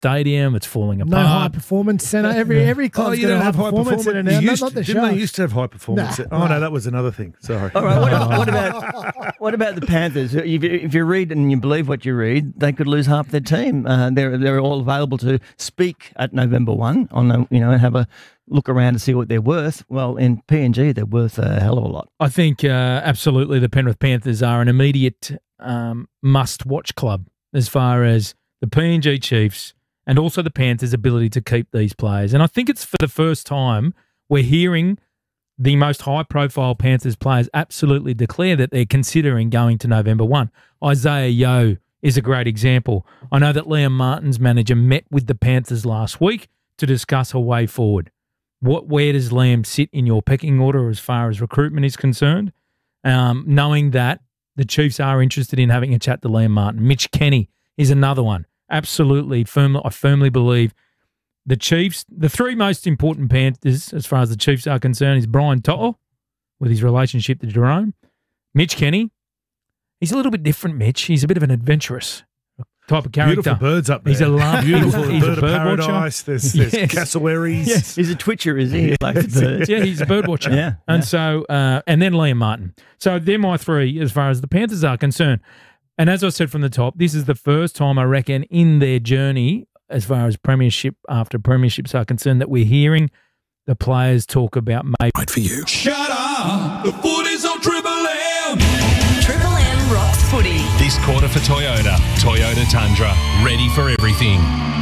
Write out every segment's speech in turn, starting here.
stadium. It's falling apart. No high performance centre. Every club's going to have high performance centre now. Not the Didn't they Sharks. used to have high performance? No, that was another thing. Sorry. All right, what about the Panthers? If you read and you believe what you read, they could lose half their team. They're all available to speak at November 1 and have a look around to see what they're worth. Well, in PNG, they're worth a hell of a lot. I think absolutely the Penrith Panthers are an immediate must-watch club as far as the PNG Chiefs and also the Panthers' ability to keep these players. And I think it's for the first time we're hearing the most high-profile Panthers players absolutely declare that they're considering going to November 1. Isaiah Yeo is a great example. I know that Liam Martin's manager met with the Panthers last week to discuss a way forward. Where does Liam sit in your pecking order as far as recruitment is concerned? Knowing that the Chiefs are interested in having a chat to Liam Martin. Mitch Kenny is another one. Absolutely, I firmly believe the Chiefs, the three most important Panthers as far as the Chiefs are concerned is Brian To'o with his relationship to Jerome. Mitch Kenny, he's a little bit different, Mitch. He's a bit of an adventurous type of character. Beautiful birds up there. He's a love. Beautiful he's bird a of bird paradise. watcher. There's cassowaries. Yes. He's a twitcher, is he? He likes birds. Yeah, he's a bird watcher. Yeah. And so, and then Liam Martin. So they're my three as far as the Panthers are concerned. And as I said from the top, this is the first time I reckon in their journey as far as premiership after premierships are concerned that we're hearing the players talk about maybe. Right for you. Shut up! The footy's on Triple M! Triple M rocks footy. This quarter for Toyota. Toyota Tundra. Ready for everything.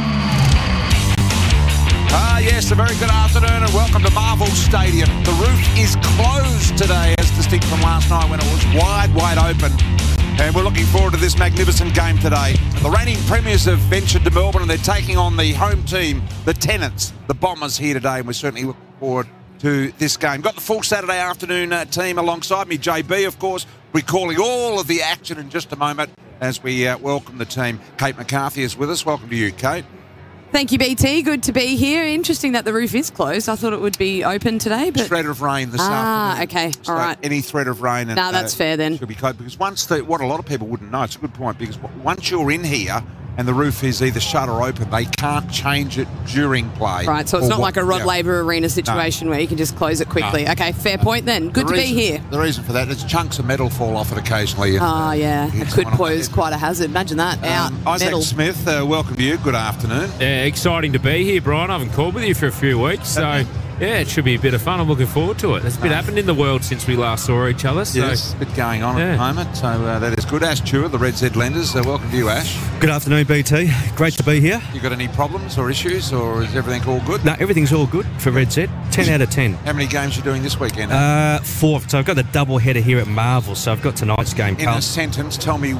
Yes, a very good afternoon and welcome to Marvel Stadium. The roof is closed today as distinct from last night when it was wide open. And we're looking forward to this magnificent game today. The reigning premiers have ventured to Melbourne and they're taking on the home team, the Tenants, the Bombers here today. And we're certainly looking forward to this game. Got the full Saturday afternoon team alongside me. JB, of course, recalling all of the action in just a moment as we welcome the team. Kate McCarthy is with us. Welcome to you, Kate. Thank you, BT. Good to be here. Interesting that the roof is closed. I thought it would be open today, but threat of rain this afternoon. Okay, so all right. Any threat of rain, and that's fair then. Should be closed because what a lot of people wouldn't know. It's a good point because once you're in here and the roof is either shut or open, they can't change it during play. Right, so it's not like a Rod Laver Arena situation where you can just close it quickly. No. Okay, fair point then. Good to be here. The reason for that is chunks of metal fall off it occasionally. Oh, yeah. It could pose quite a hazard. Imagine that. Isaac metal. Smith, welcome to you. Good afternoon. Yeah, exciting to be here, Brian. I haven't called with you for a few weeks, so yeah, it should be a bit of fun. I'm looking forward to it. There's a bit happened in the world since we last saw each other. So. Yes, a bit going on at the moment, so that is good. Ash Chua, the Red Z Lenders, welcome to you, Ash. Good afternoon, BT. Great to be here. You got any problems or issues, or is everything all good? No, everything's all good for Red Z. 10 out of 10. How many games are you doing this weekend? 4. So I've got the double header here at Marvel, so I've got tonight's game. In a sentence, tell me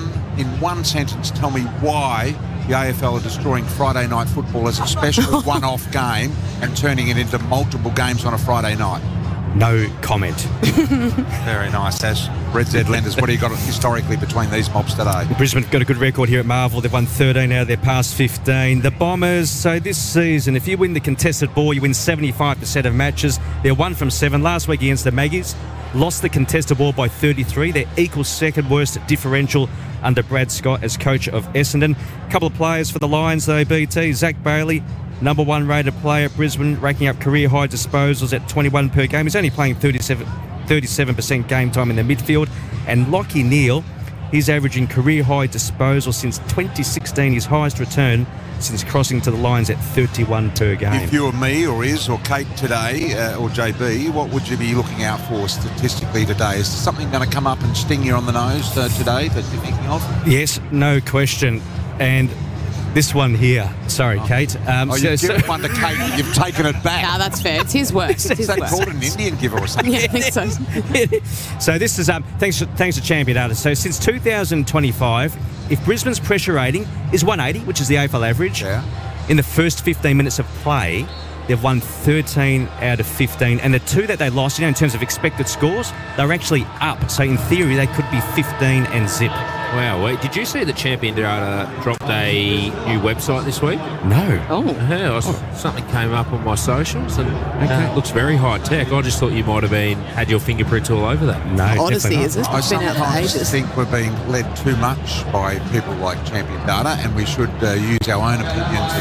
why the AFL are destroying Friday night football as a special one-off game and turning it into multiple games on a Friday night. No comment. Very nice, Ash. Red Z Lenders, what do you got historically between these mobs today? Brisbane got a good record here at Marvel. They've won 13 out of their past 15. The Bombers, so this season, if you win the contested ball, you win 75% of matches. They're 1 from 7. Last week against the Maggies, lost the contested ball by 33. They're equal second worst differential under Brad Scott as coach of Essendon. A couple of players for the Lions, though, BT. Zach Bailey, number 1 rated player at Brisbane, racking up career high disposals at 21 per game. He's only playing 37% game time in the midfield. And Lachie Neale, he's averaging career high disposal since 2016, his highest return since crossing to the Lions at 31 per game. If you were me or Iz or Kate today or JB, what would you be looking out for statistically today? Is there something going to come up and sting you on the nose today that you're thinking of? Yes, no question. And this one here. Sorry, Kate. You've given one to Kate, but you've taken it back. No, that's fair. It's his work. Is that called an Indian giver or something? Yeah, I think so. So this is thanks to Champion Data. So since 2025, if Brisbane's pressure rating is 180, which is the AFL average, in the first 15 minutes of play, they've won 13 out of 15. And the 2 that they lost, in terms of expected scores, they're actually up. So in theory, they could be 15 and zip. Wow, wait, did you see that Champion Data dropped a new website this week? No. Yeah, something came up on my socials and it looks very high tech. I just thought you might have had your fingerprints all over that. No, Odyssey, is it? I It's been out for sometimes ages. think we're being led too much by people like Champion Data, and we should use our own opinions